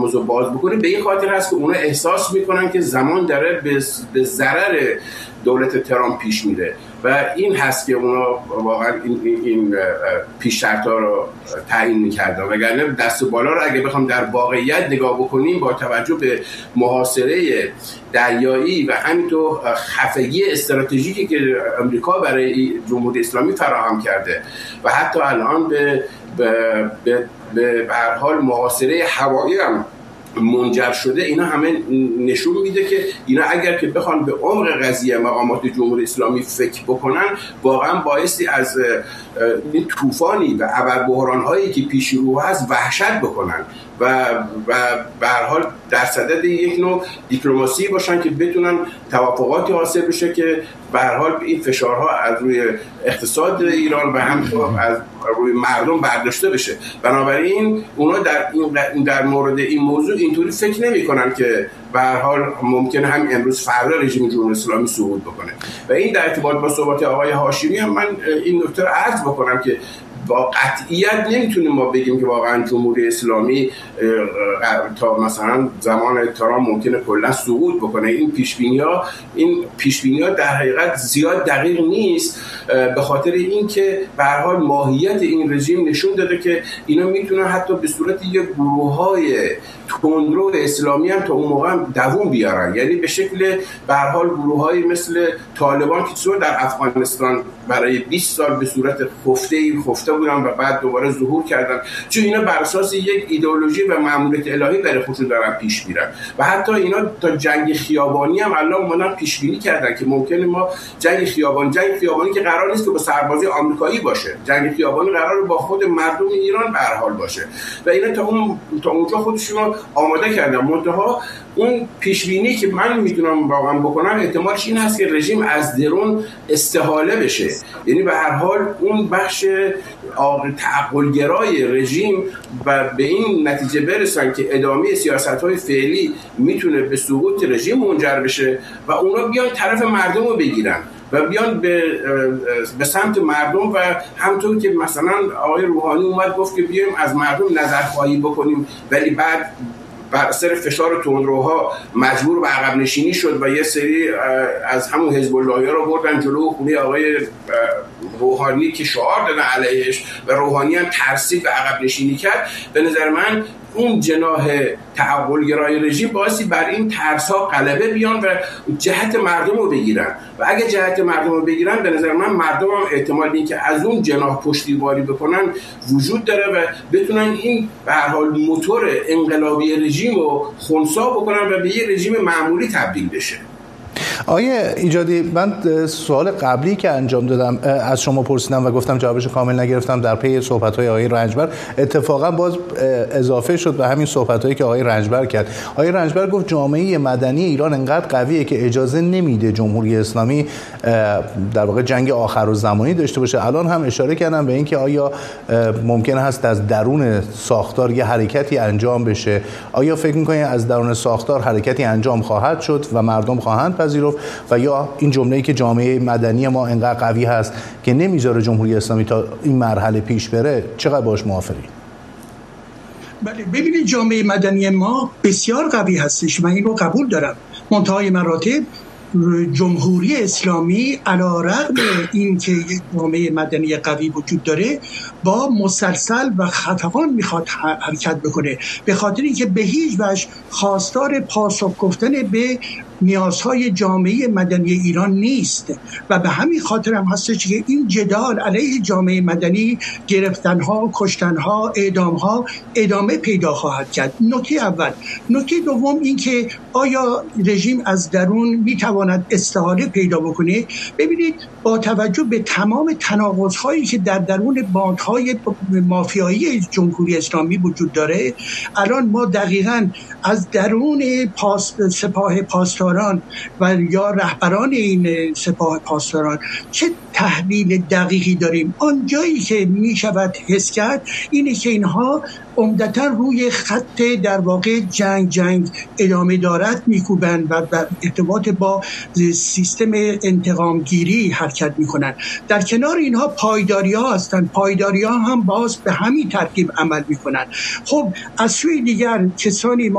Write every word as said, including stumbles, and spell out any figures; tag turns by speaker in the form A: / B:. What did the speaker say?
A: موضوع باز بکنه به این خاطر هست که اونا احساس میکنن که زمان داره به ضرر دولت ترامپ پیش میره و این هست که اونا واقعا این, این پیش شرط‌ها رو تعیین میکردن. وگرنه دست بالا رو اگه بخوام در واقعیت نگاه بکنیم با توجه به محاصره دریایی و همینطور خفگی استراتژیکی که امریکا برای جمهوری اسلامی فراهم کرده و حتی الان به به به به هر حال محاصره هوایی هم منجر شده، اینا همه نشون میده که اینا اگر که بخوان به عمق قضیه مقامات جمهوری اسلامی فکر بکنن واقعا بایستی از این طوفانی و ابربحران‌هایی که پیش رو هست وحشت بکنن و و به هر حال در صدد یک نوع دیپلماسی باشن که بتونن توافقاتی حاصل بشه که به هر حال این فشارها از روی اقتصاد ایران و هم از روی مردم برداشته بشه. بنابراین اونا در این در مورد این موضوع اینطوری فکر نمی‌کنن که به هر حال ممکنه هم امروز فردا رژیم جمهوری اسلامی سقوط بکنه. و این در ارتباط با صحبت آقای هاشمی هم من این نکته رو عرض بکنم که با قطعیت نمیتونیم ما بگیم که واقعا جمهوری اسلامی تا مثلا زمان ترامپ ممکنه کلا سقوط بکنه. این پیش‌بینی‌ها این پیش‌بینی‌ها در حقیقت زیاد دقیق نیست به خاطر اینکه به هر حال ماهیت این رژیم نشون داده که اینا میتونن حتی به صورت یک گروه‌های تندرو اسلامی هم تا اون موقع هم دووم بیارن، یعنی به شکل به هر حال گروه‌های مثل طالبان که در افغانستان برای بیست سال به صورت خفته‌ای خفته بودن و بعد دوباره ظهور کردن، چون اینا بر اساس یک ایدئولوژی و مأموریت الهی برای خودشون دارن پیش میرن و حتی اینا تا جنگ خیابانی هم الان اومدن پیش بینی کردن که ممکنه ما جنگ خیابان جنگ خیابانی که قرار نیست که با سربازی آمریکایی باشه، جنگ خیابانی قراره با خود مردم ایران به هر حال باشه و اینا تا اون تا اونجا خودشون آماده کردن. منتها اون پیش بینی که من میتونم واقعا بکنم احتمالش این هست که رژیم از درون استحاله بشه، یعنی به هر حال اون بخش تعقلگرای رژیم و به این نتیجه برسن که ادامه سیاست‌های فعلی میتونه به سقوط رژیم منجر بشه و اونا بیان طرف مردم رو بگیرن و بیان به به سمت مردم و همونطور که مثلا آقای روحانی اومد گفت که بیایم از مردم نظرخواهی بکنیم ولی بعد بر اثر فشار تندروها مجبور به عقب نشینی شد و یه سری از همون حزب اللهی‌ها رو بردن جلو خونه آقای روحانی که شعار دادن علیهش و روحانی هم ترسید و عقب نشینی کرد. به نظر من اون جناح تعقلگرای رژیم باعثی بر این ترس‌ها غلبه بیان و جهت مردم رو بگیرن و اگه جهت مردم رو بگیرن به نظر من مردم هم احتمال این که از اون جناح پشتیبانی بکنن وجود داره و بتونن این به هر حال موتور انقلابی رژیم رو خنثی بکنن و به یه رژیم معمولی تبدیل بشه.
B: آیه ایجادی، من سوال قبلی که انجام دادم از شما پرسیدم و گفتم جوابش کامل نگرفتم در پی صحبت‌های آقای رنجبر، اتفاقا باز اضافه شد به همین صحبت‌هایی که آقای رنجبر کرد. آقای رنجبر گفت جامعه مدنی ایران انقدر قویه که اجازه نمیده جمهوری اسلامی در واقع جنگ آخرالزمانی داشته باشه. الان هم اشاره کردم به اینکه آیا ممکن است از درون ساختار یه حرکتی انجام بشه؟ آیا فکر می‌کنید از درون ساختار حرکتی انجام خواهد شد و مردم خواهند پذیرفت و یا این جمله‌ای که جامعه مدنی ما انقدر قوی هست که نمیذاره جمهوری اسلامی تا این مرحله پیش بره، چقدر باش موافقی؟
C: بله، ببینید جامعه مدنی ما بسیار قوی هستش، من این رو قبول دارم. منتهای مراتب جمهوری اسلامی علی‌رغم این که یک جامعه مدنی قوی وجود داره با مسلسل و خفقان میخواد حرکت بکنه، به خاطر اینکه به هیچ وجه خواستار پاسخ گفتن به نیازهای جامعه مدنی ایران نیست و به همین خاطر هم هستش که این جدال علیه جامعه مدنی، گرفتنها، کشتنها، اعدامها ادامه پیدا خواهد کرد. نکته اول. نکته دوم این که آیا رژیم از درون میتواند استحاله پیدا بکنه؟ ببینید با توجه به تمام تناقض‌هایی که در درون باندهای مافیایی جمهوری اسلامی وجود داره، الان ما دقیقاً از درون پاس سپاه پاسداران و یا رهبران این سپاه پاسداران چه تحلیل دقیقی داریم. آن جایی که می شود حس کرد اینه که اینها عمدتاً روی خط در واقع جنگ جنگ ادامه دارد میکوبند و در ارتباط با سیستم انتقام گیری حرکت میکنند. در کنار اینها پایداری ها هستند، پایداری ها هم باز به همین ترتیب عمل میکنند. خب از سوی دیگر کسانی